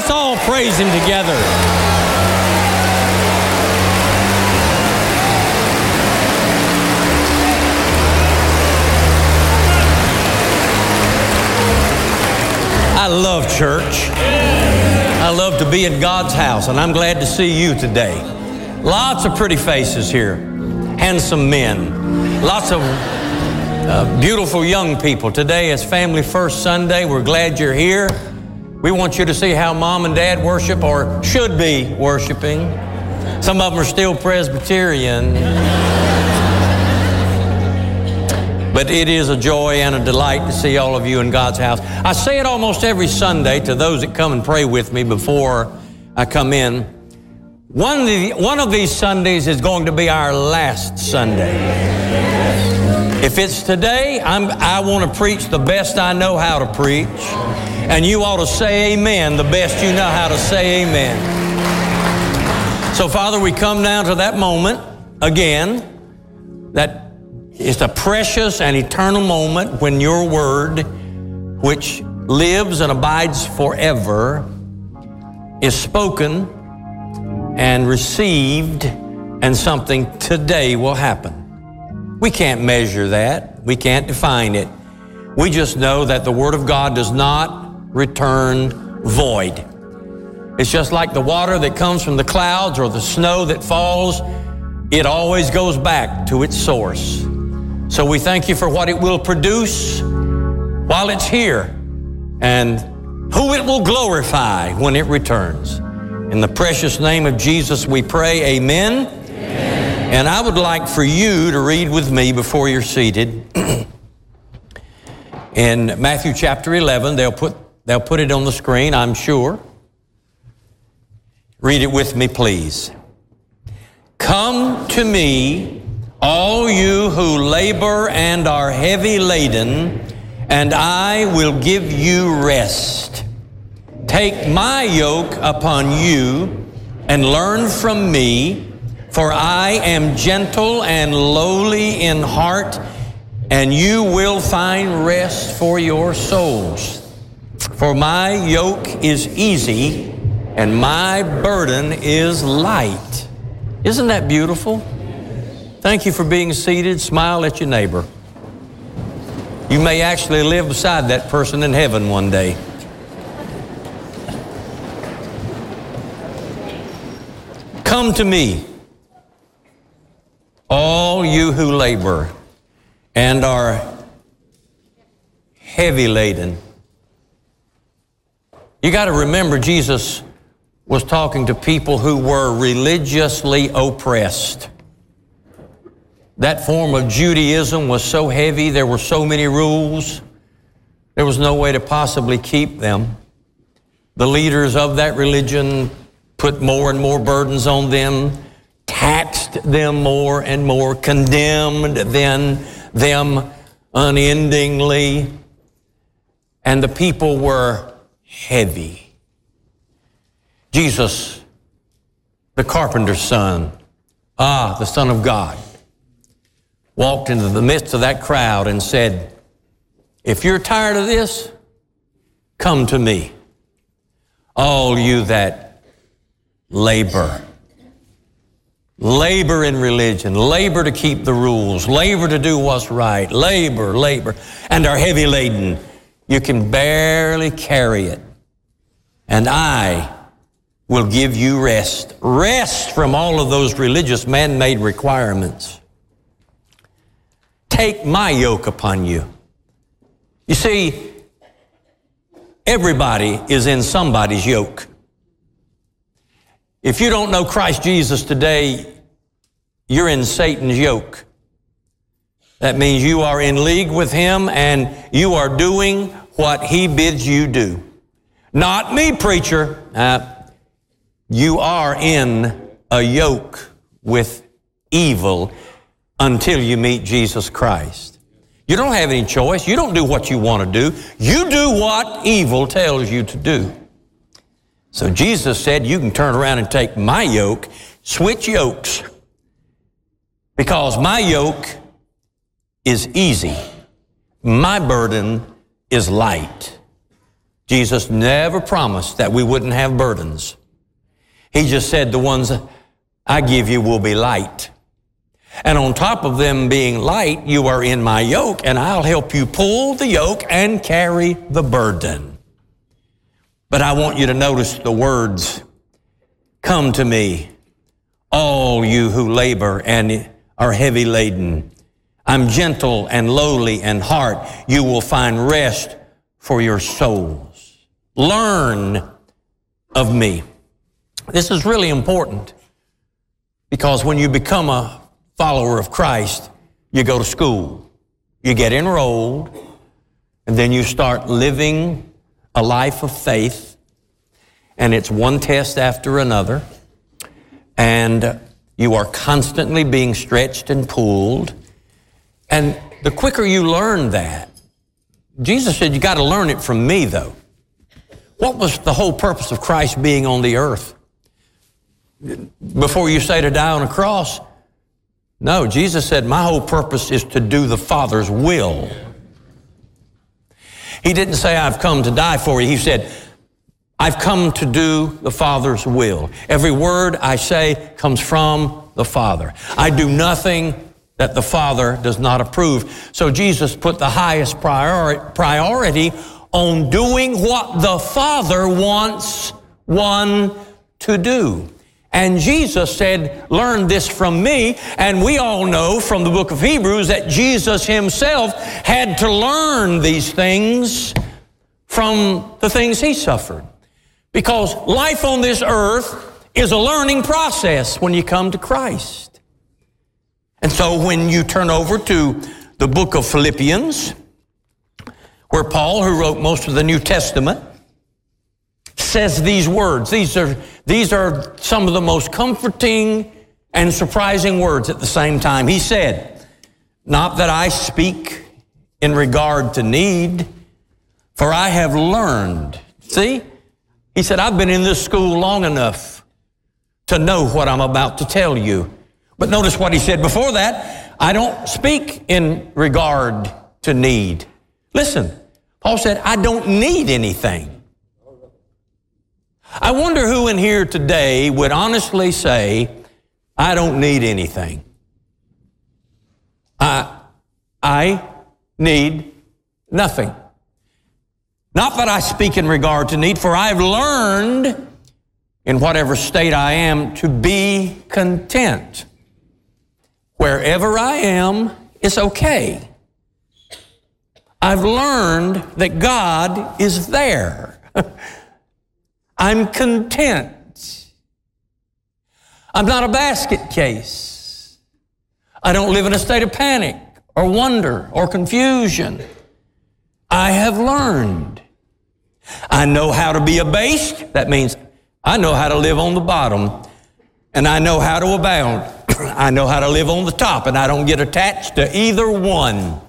Let's all praise Him together. I love church. I love to be in God's house, and I'm glad to see you today. Lots of pretty faces here, handsome men, lots of beautiful young people. Today is Family First Sunday. We're glad you're here. We want you to see how Mom and Dad worship, or should be worshiping. Some of them are still Presbyterian. But it is a joy and a delight to see all of you in God's house. I say it almost every Sunday to those that come and pray with me before I come in. One of these Sundays is going to be our last Sunday. If it's today, I want to preach the best I know how to preach. And you ought to say amen the best you know how to say amen. So, Father, we come down to that moment again, that it's a precious and eternal moment when your word, which lives and abides forever, is spoken and received, and something today will happen. We can't measure that. We can't define it. We just know that the Word of God does not return void. It's just like the water that comes from the clouds or the snow that falls. It always goes back to its source. So we thank you for what it will produce while it's here and who it will glorify when it returns. In the precious name of Jesus we pray, amen. Amen. And I would like for you to read with me before you're seated. In Matthew chapter 11, they'll put it on the screen, I'm sure. Read it with me, please. Come to me, all you who labor and are heavy laden, and I will give you rest. Take my yoke upon you and learn from me, for I am gentle and lowly in heart, and you will find rest for your souls. For my yoke is easy and my burden is light. Isn't that beautiful? Thank you for being seated. Smile at your neighbor. You may actually live beside that person in heaven one day. Come to me, all you who labor and are heavy laden. You got to remember, Jesus was talking to people who were religiously oppressed. That form of Judaism was so heavy, there were so many rules, there was no way to possibly keep them. The leaders of that religion put more and more burdens on them, taxed them more and more, condemned them unendingly, and the people were heavy. Jesus, the carpenter's son, the Son of God, walked into the midst of that crowd and said, if you're tired of this, come to me, all you that labor. Labor in religion, labor to keep the rules, labor to do what's right, labor, and are heavy laden. You can barely carry it. And I will give you rest. Rest from all of those religious man-made requirements. Take my yoke upon you. You see, everybody is in somebody's yoke. If you don't know Christ Jesus today, you're in Satan's yoke. That means you are in league with him and you are doing what he bids you do. Not me, preacher. You are in a yoke with evil until you meet Jesus Christ. You don't have any choice. You don't do what you want to do. You do what evil tells you to do. So Jesus said, you can turn around and take my yoke, switch yokes, because my yoke is easy. My burden is light. Jesus never promised that we wouldn't have burdens. He just said the ones I give you will be light. And on top of them being light, you are in my yoke, and I'll help you pull the yoke and carry the burden. But I want you to notice the words, come to me, all you who labor and are heavy laden. I'm gentle and lowly in heart. You will find rest for your souls. Learn of me. This is really important because when you become a follower of Christ, you go to school, you get enrolled, and then you start living a life of faith, and it's one test after another, and you are constantly being stretched and pulled. And the quicker you learn that, Jesus said, you got to learn it from me, though. What was the whole purpose of Christ being on the earth? Before you say to die on a cross, no, Jesus said, my whole purpose is to do the Father's will. He didn't say, I've come to die for you. He said, I've come to do the Father's will. Every word I say comes from the Father. I do nothing that the Father does not approve. So Jesus put the highest priority on doing what the Father wants one to do. And Jesus said, learn this from me. And we all know from the book of Hebrews that Jesus himself had to learn these things from the things he suffered. Because life on this earth is a learning process when you come to Christ. And so when you turn over to the book of Philippians, where Paul, who wrote most of the New Testament, says these words. These are some of the most comforting and surprising words at the same time. He said, not that I speak in regard to need, for I have learned. See? He said, I've been in this school long enough to know what I'm about to tell you. But notice what he said before that. I don't speak in regard to need. Listen, Paul said, I don't need anything. I wonder who in here today would honestly say, I don't need anything. I need nothing. Not that I speak in regard to need, for I have learned in whatever state I am to be content. Wherever I am, it's okay. I've learned that God is there. I'm content. I'm not a basket case. I don't live in a state of panic or wonder or confusion. I have learned. I know how to be abased. That means I know how to live on the bottom, and I know how to abound. I know how to live on the top, and I don't get attached to either one.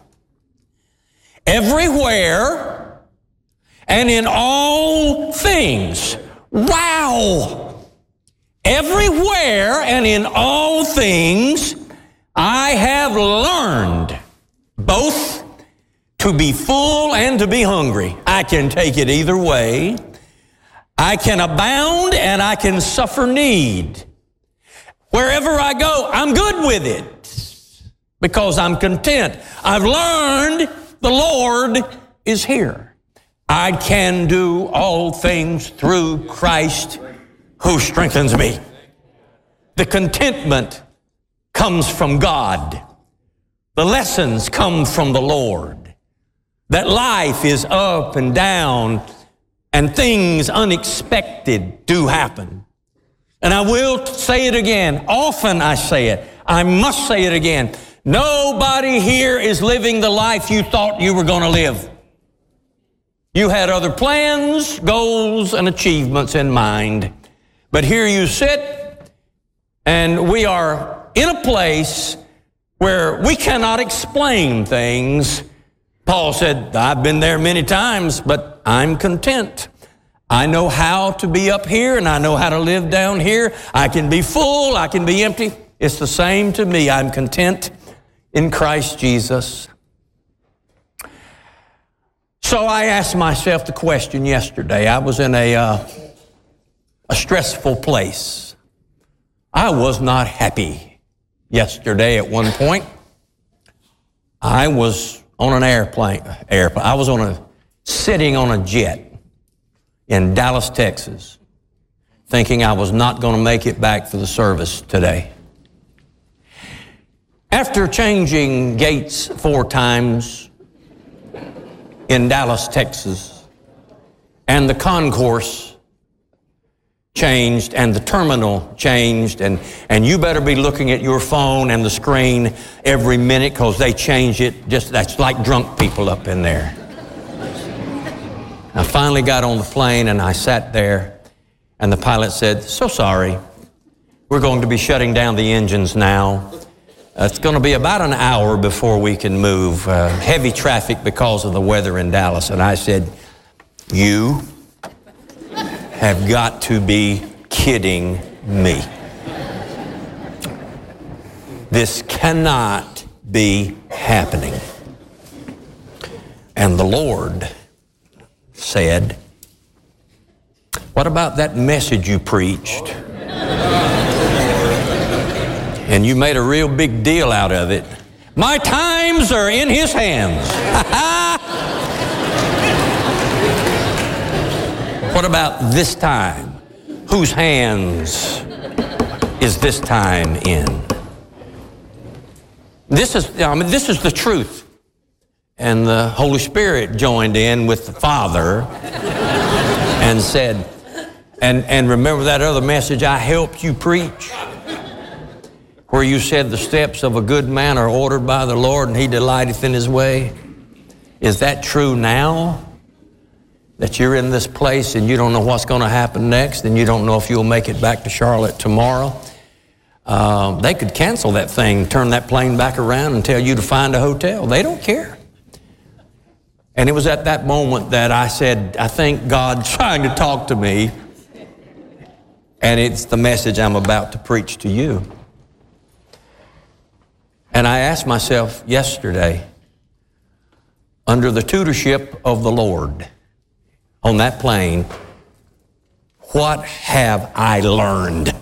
Everywhere and in all things. Wow! Everywhere and in all things, I have learned both to be full and to be hungry. I can take it either way. I can abound and I can suffer need. Wherever I go, I'm good with it because I'm content. I've learned the Lord is here. I can do all things through Christ who strengthens me. The contentment comes from God. The lessons come from the Lord. That life is up and down and things unexpected do happen. And I will say it again. Often I say it. I must say it again. Nobody here is living the life you thought you were going to live. You had other plans, goals, and achievements in mind. But here you sit, and we are in a place where we cannot explain things. Paul said, I've been there many times, but I'm content. I know how to be up here, and I know how to live down here. I can be full, I can be empty. It's the same to me. I'm content in Christ Jesus. So I asked myself the question yesterday. I was in a stressful place. I was not happy yesterday at one point. I was on an airplane. I was sitting on a jet in Dallas, Texas, thinking I was not going to make it back for the service today. After changing gates 4 times in Dallas, Texas, and the concourse changed and the terminal changed, and you better be looking at your phone and the screen every minute because they change it. That's like drunk people up in there. I finally got on the plane and I sat there, and the pilot said, "So sorry, we're going to be shutting down the engines now. It's going to be about an hour before we can move. Heavy traffic because of the weather in Dallas." And I said, "You have got to be kidding me. This cannot be happening." And the Lord said, "What about that message you preached? And you made a real big deal out of it. My times are in His hands." What about this time? Whose hands is this time in? This is the truth. And the Holy Spirit joined in with the Father and said, and remember that other message I helped you preach, where you said the steps of a good man are ordered by the Lord and He delighteth in His way? Is that true now? That you're in this place and you don't know what's going to happen next, and you don't know if you'll make it back to Charlotte tomorrow? They could cancel that thing, turn that plane back around and tell you to find a hotel. They don't care. And it was at that moment that I said, I think God's trying to talk to me, and it's the message I'm about to preach to you. And I asked myself yesterday, under the tutorship of the Lord on that plane, what have I learned?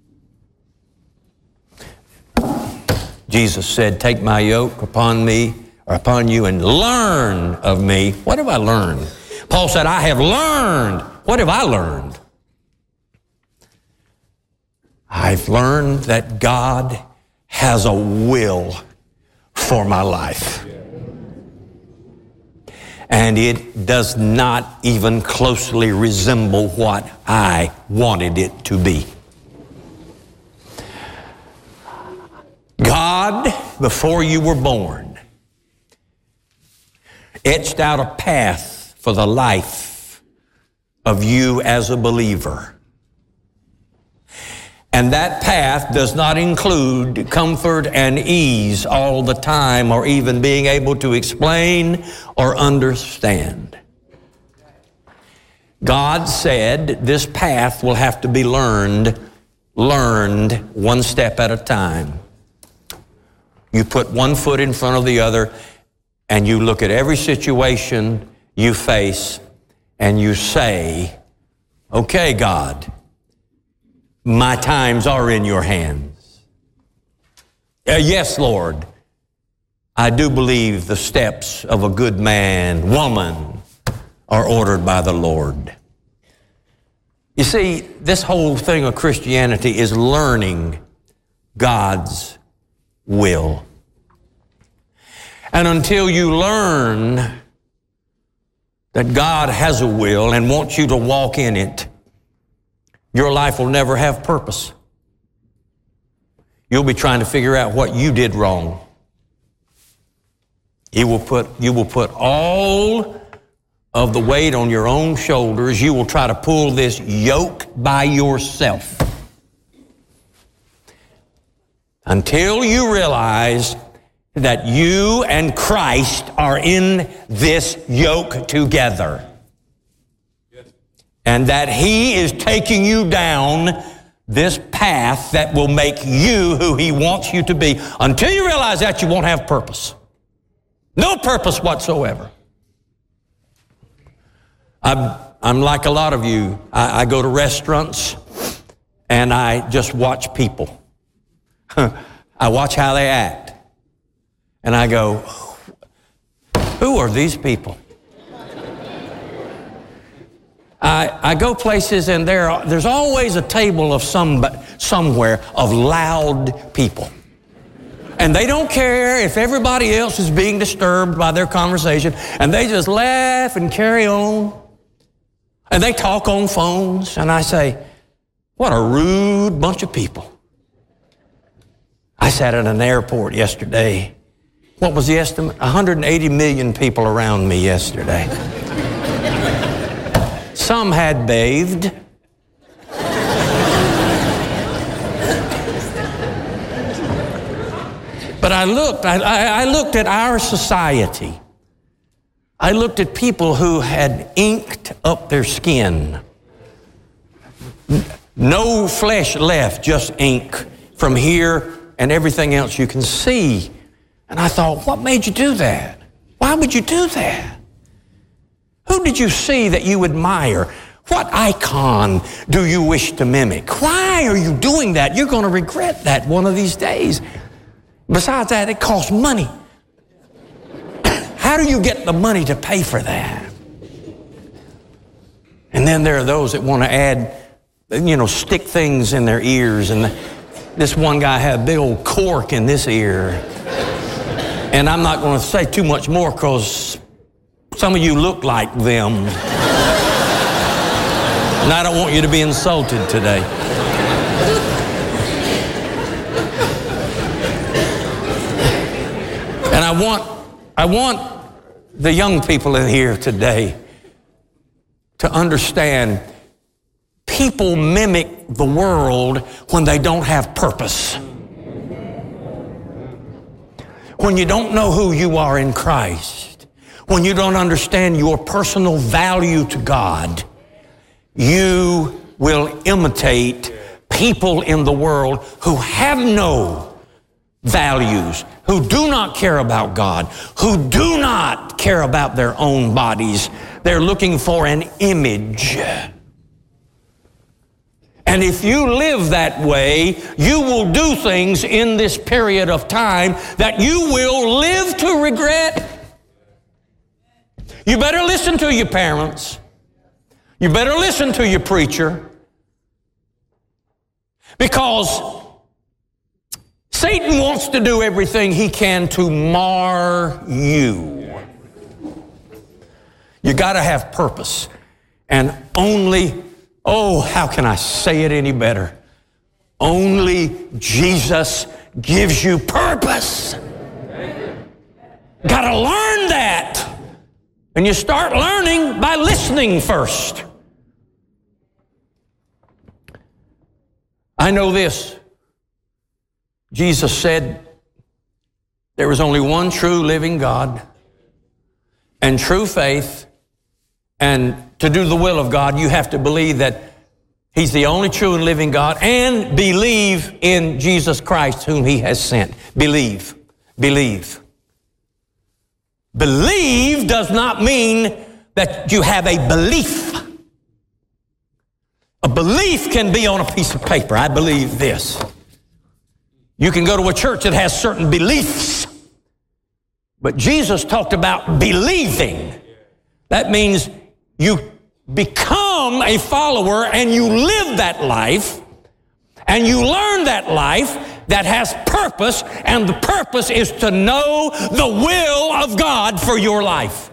Jesus said, "Take my yoke upon you and learn of me." What have I learned? Paul said, "I have learned." What have I learned? I've learned that God has a will for my life. And it does not even closely resemble what I wanted it to be. God, before you were born, etched out a path for the life of you as a believer. And that path does not include comfort and ease all the time, or even being able to explain or understand. God said this path will have to be learned one step at a time. You put one foot in front of the other, and you look at every situation you face, and you say, "Okay, God, my times are in your hands. Yes, Lord, I do believe the steps of a good man, woman, are ordered by the Lord." You see, this whole thing of Christianity is learning God's will. And until you learn that God has a will and wants you to walk in it, your life will never have purpose. You'll be trying to figure out what you did wrong. You will put all of the weight on your own shoulders. You will try to pull this yoke by yourself until you realize that you and Christ are in this yoke together. And that He is taking you down this path that will make you who He wants you to be. Until you realize that, you won't have purpose. No purpose whatsoever. I'm like a lot of you. I go to restaurants and I just watch people. I watch how they act. And I go, who are these people? I go places and there's always a table of somewhere of loud people. And they don't care if everybody else is being disturbed by their conversation, and they just laugh and carry on. And they talk on phones, and I say, what a rude bunch of people. I sat at an airport yesterday. What was the estimate? 180 million people around me yesterday. Some had bathed. But I looked at our society. I looked at people who had inked up their skin. No flesh left, just ink from here and everything else you can see. And I thought, what made you do that? Why would you do that? Who did you see that you admire? What icon do you wish to mimic? Why are you doing that? You're going to regret that one of these days. Besides that, it costs money. How do you get the money to pay for that? And then there are those that want to add, stick things in their ears. And this one guy had a big old cork in this ear. And I'm not going to say too much more because some of you look like them. And I don't want you to be insulted today. And I want the young people in here today to understand people mimic the world when they don't have purpose. When you don't know who you are in Christ, when you don't understand your personal value to God, you will imitate people in the world who have no values, who do not care about God, who do not care about their own bodies. They're looking for an image. And if you live that way, you will do things in this period of time that you will live to regret. You better listen to your parents. You better listen to your preacher. Because Satan wants to do everything he can to mar you. You got to have purpose. And how can I say it any better? Only Jesus gives you purpose. Got to learn that. And you start learning by listening first. I know this. Jesus said there was only one true living God, and true faith, and to do the will of God, you have to believe that He's the only true and living God, and believe in Jesus Christ whom He has sent. Believe. Believe. Believe does not mean that you have a belief. A belief can be on a piece of paper. I believe this. You can go to a church that has certain beliefs. But Jesus talked about believing. That means you become a follower and you live that life and you learn that life that has purpose, and the purpose is to know the will of God for your life.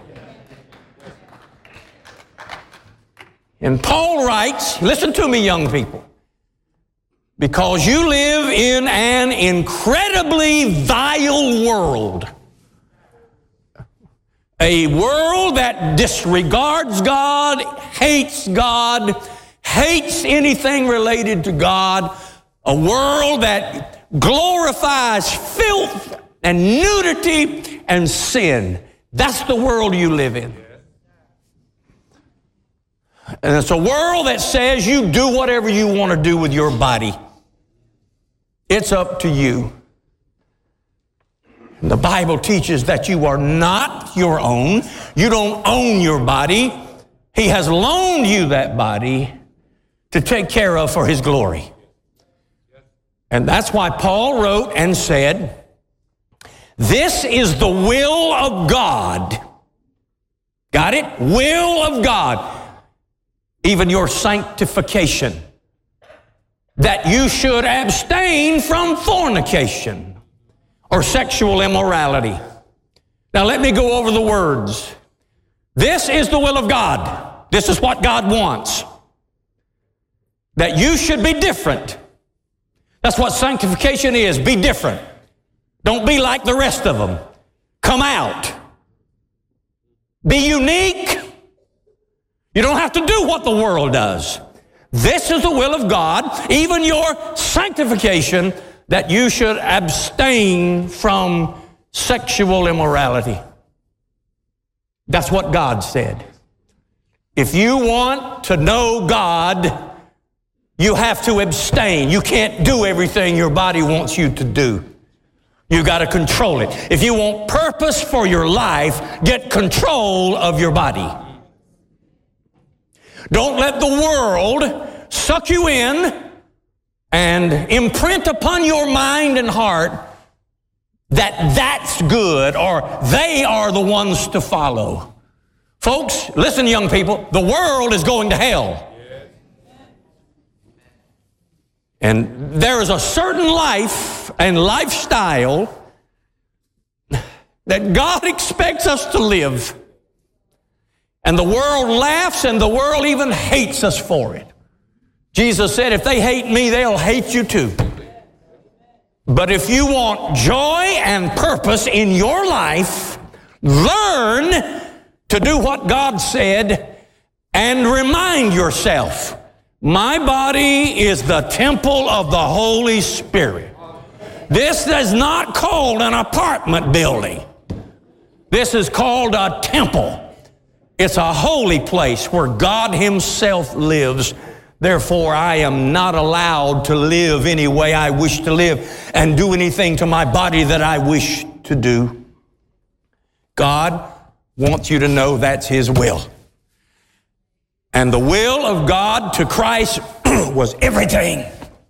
And Paul writes, listen to me, young people, because you live in an incredibly vile world. A world that disregards God, hates anything related to God. A world that glorifies filth and nudity and sin. That's the world you live in. And it's a world that says you do whatever you want to do with your body. It's up to you. The Bible teaches that you are not your own. You don't own your body. He has loaned you that body to take care of for His glory. And that's why Paul wrote and said, this is the will of God. Got it? Will of God. Even your sanctification. That you should abstain from fornication or sexual immorality. Now let me go over the words. This is the will of God. This is what God wants. That you should be different. That's what sanctification is. Be different. Don't be like the rest of them. Come out. Be unique. You don't have to do what the world does. This is the will of God, even your sanctification, that you should abstain from sexual immorality. That's what God said. If you want to know God, you have to abstain. You can't do everything your body wants you to do. You got to control it. If you want purpose for your life, get control of your body. Don't let the world suck you in and imprint upon your mind and heart that that's good or they are the ones to follow. Folks, listen, young people, the world is going to hell. And there is a certain life and lifestyle that God expects us to live. And the world laughs and the world even hates us for it. Jesus said, if they hate me, they'll hate you too. But if you want joy and purpose in your life, learn to do what God said and remind yourself, my body is the temple of the Holy Spirit. This is not called an apartment building. This is called a temple. It's a holy place where God Himself lives. Therefore, I am not allowed to live any way I wish to live and do anything to my body that I wish to do. God wants you to know that's His will. And the will of God to Christ was everything.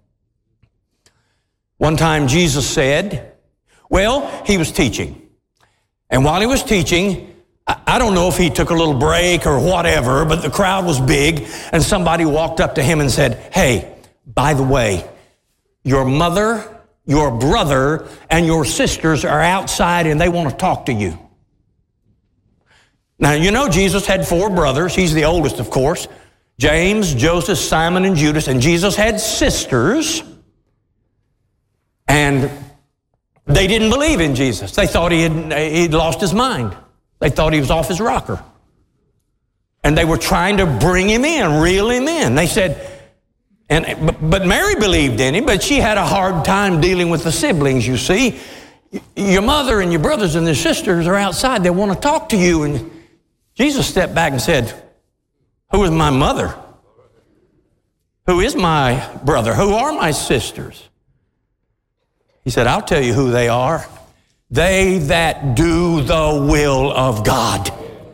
One time Jesus said, well, He was teaching. And while He was teaching, I don't know if He took a little break or whatever, but the crowd was big, and somebody walked up to Him and said, hey, by the way, your mother, your brother, and your sisters are outside and they want to talk to you. Now, you know Jesus had 4 brothers. He's the oldest, of course. James, Joseph, Simon, and Judas. And Jesus had sisters. And they didn't believe in Jesus. They thought he'd lost his mind. They thought he was off his rocker. And they were trying to bring Him in, reel Him in. They said, but Mary believed in Him, but she had a hard time dealing with the siblings, you see. Your mother and your brothers and their sisters are outside. They want to talk to you. And Jesus stepped back and said, who is my mother? Who is my brother? Who are my sisters? He said, I'll tell you who they are. They that do the will of God.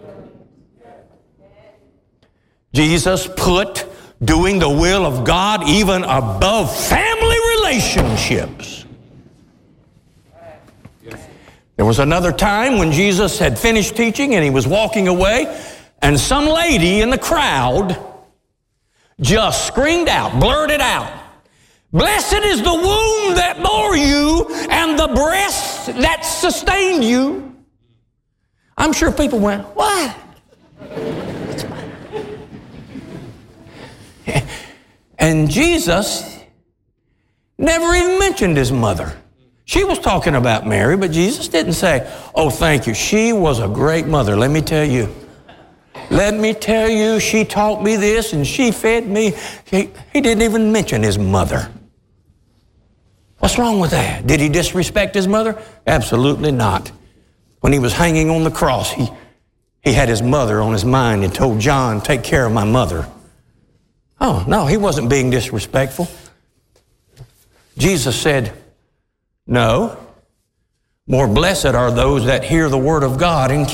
Jesus put doing the will of God even above family relationships. There was another time when Jesus had finished teaching and He was walking away, and some lady in the crowd just screamed out, blurted out, blessed is the womb that bore you and the breast that sustained you. I'm sure people went, what? And Jesus never even mentioned His mother. She was talking about Mary, but Jesus didn't say, oh, thank you. She was a great mother, let me tell you. Let me tell you, she taught me this and she fed me. He didn't even mention His mother. What's wrong with that? Did He disrespect His mother? Absolutely not. When He was hanging on the cross, he had His mother on His mind and told John, take care of my mother. Oh, no, He wasn't being disrespectful. Jesus said, no, more blessed are those that hear the word of God and